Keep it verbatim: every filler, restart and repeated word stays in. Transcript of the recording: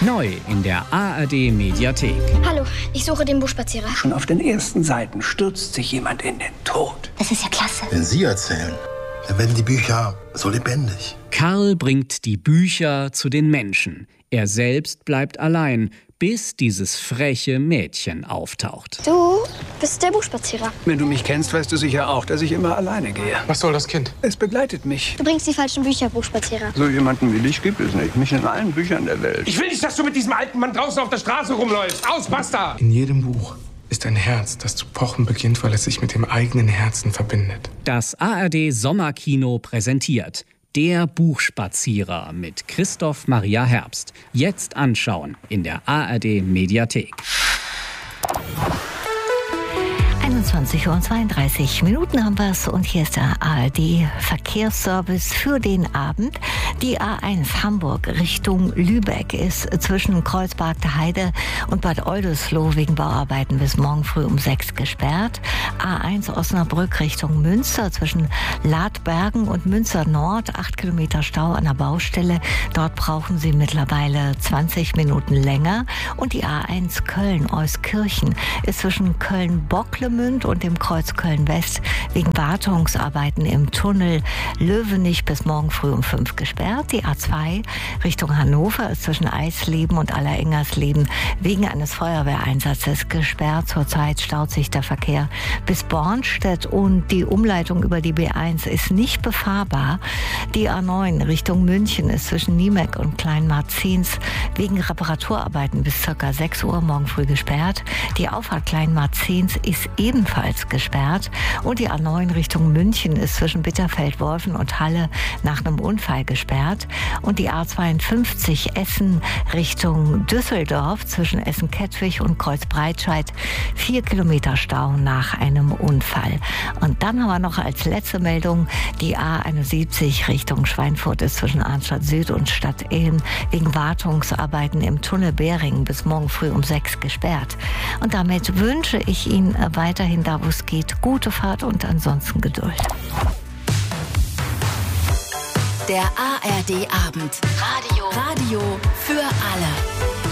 Neu in der A R D Mediathek. Hallo, ich suche den Buchspazierer. Schon auf den ersten Seiten stürzt sich jemand in den Tod. Das ist ja klasse. Wenn Sie erzählen, dann werden die Bücher so lebendig. Karl bringt die Bücher zu den Menschen. Er selbst bleibt allein, bis dieses freche Mädchen auftaucht. Du bist der Buchspazierer. Wenn du mich kennst, weißt du sicher auch, dass ich immer alleine gehe. Was soll das Kind? Es begleitet mich. Du bringst die falschen Bücher, Buchspazierer. So jemanden wie dich gibt es nicht. Mich in allen Büchern der Welt. Ich will nicht, dass du mit diesem alten Mann draußen auf der Straße rumläufst. Aus, basta! In jedem Buch ist ein Herz, das zu pochen beginnt, weil es sich mit dem eigenen Herzen verbindet. Das A R D Sommerkino präsentiert Der Buchspazierer mit Christoph Maria Herbst. Jetzt anschauen in der A R D Mediathek. einundzwanzig Uhr zweiunddreißig Minuten haben wir es und hier ist der A R D-Verkehrsservice für den Abend. Die A eins Hamburg Richtung Lübeck ist zwischen Kreuzberg der Heide und Bad Oldesloe wegen Bauarbeiten bis morgen früh um sechs gesperrt. A eins Osnabrück Richtung Münster zwischen Ladbergen und Münster Nord, acht Kilometer Stau an der Baustelle. Dort brauchen Sie mittlerweile zwanzig Minuten länger. Und die A eins Köln-Euskirchen ist zwischen Köln-Bocklemünd und dem Kreuz Köln-West wegen Wartungsarbeiten im Tunnel Löwenich bis morgen früh um fünf gesperrt. Die A zwei Richtung Hannover ist zwischen Eisleben und Allerengersleben wegen eines Feuerwehreinsatzes gesperrt. Zurzeit staut sich der Verkehr bis Bornstedt und die Umleitung über die B eins ist nicht befahrbar. Die A neun Richtung München ist zwischen Niemek und Kleinmarzins wegen Reparaturarbeiten bis ca. sechs Uhr morgen früh gesperrt. Die Auffahrt Kleinmarzins ist ebenfalls gesperrt und die A neun Richtung München ist zwischen Bitterfeld-Wolfen und Halle nach einem Unfall gesperrt. Und die A zweiundfünfzig Essen Richtung Düsseldorf zwischen Essen-Kettwig und Kreuzbreitscheid vier Kilometer Stau nach einem Unfall. Und dann haben wir noch als letzte Meldung die A einundsiebzig Richtung Schweinfurt ist zwischen Arnstadt Süd und Stadt Ilm wegen Wartungsarbeiten im Tunnel Beringen bis morgen früh um sechs gesperrt. Und damit wünsche ich Ihnen weiterhin, da wo es geht, gute Fahrt und ansonsten Geduld. Der A R D Abend. Radio. Radio für alle.